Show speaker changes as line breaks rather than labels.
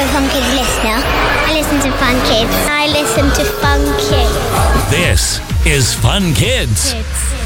a Fun Kids listener. I listen to Fun Kids. I listen to Fun Kids.
This is Fun Kids.